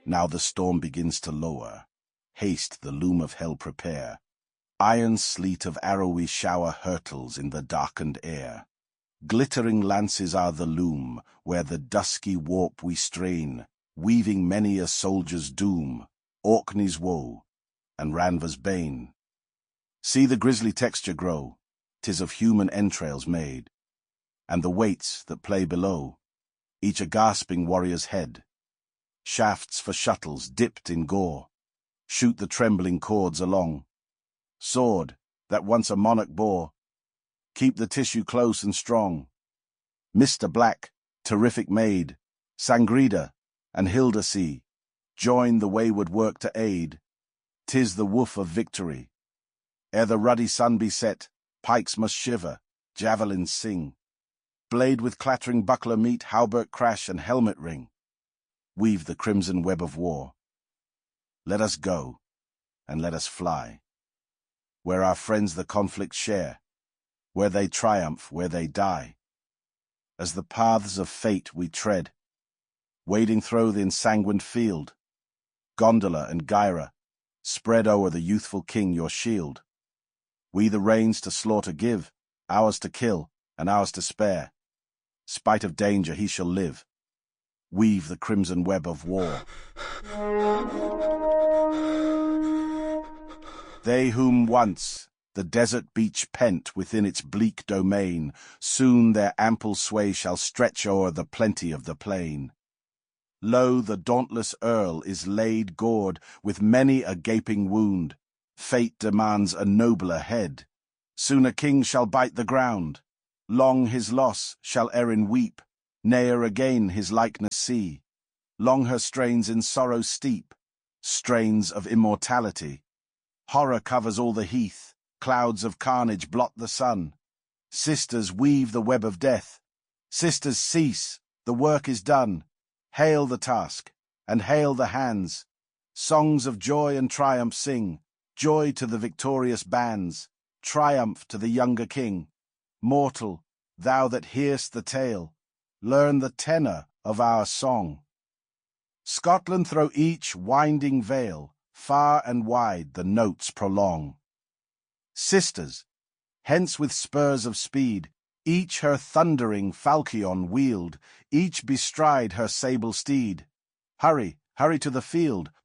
Now the storm begins to lower. Haste, the loom of hell prepare. Iron sleet of arrowy shower hurtles in the darkened air. Glittering lances are the loom, where the dusky warp we strain, weaving many a soldier's doom, Orkney's woe, and Ranva's bane. See the grisly texture grow, 'tis of human entrails made, and the weights that play below, each a gasping warrior's head. Shafts for shuttles dipped in gore, shoot the trembling cords along. Sword, that once a monarch bore, keep the tissue close and strong. Mr. Black, terrific maid, Sangrida, and Hilda see, join the wayward work to aid. 'Tis the woof of victory. Ere the ruddy sun be set, pikes must shiver, javelins sing. Blade with clattering buckler meet, hauberk crash, and helmet ring. Weave the crimson web of war. Let us go, and let us fly, where our friends the conflict share, where they triumph, where they die. As the paths of fate we tread, wading through the ensanguined field, Gondola and Gyra, spread o'er the youthful king your shield. We the reins to slaughter give, ours to kill, and ours to spare. Spite of danger he shall live. Weave the crimson web of war. They whom once the desert beach pent within its bleak domain, soon their ample sway shall stretch o'er the plenty of the plain. Lo, the dauntless earl is laid gored with many a gaping wound. Fate demands a nobler head. Soon a king shall bite the ground. Long his loss shall Erin weep, ne'er again his likeness see. Long her strains in sorrow steep, strains of immortality. Horror covers all the heath, clouds of carnage blot the sun. Sisters weave the web of death. Sisters cease, the work is done. Hail the task, and hail the hands. Songs of joy and triumph sing. Joy to the victorious bands. Triumph to the younger king. Mortal, thou that hear'st the tale, learn the tenor of our song. Scotland through each winding vale, far and wide the notes prolong. Sisters, hence with spurs of speed, each her thundering falchion wield, each bestride her sable steed. Hurry, hurry to the field,